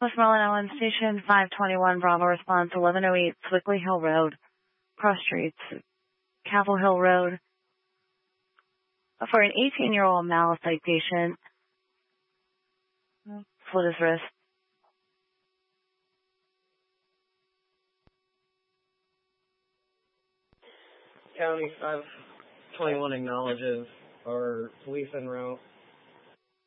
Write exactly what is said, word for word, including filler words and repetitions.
Westmoreland Island Station, five twenty-one Bravo response, eleven oh eight Swickley Hill Road, Cross Streets, Capitol Hill Road, for an eighteen-year-old male citation. Slit his wrist. County five twenty-one acknowledges our police en route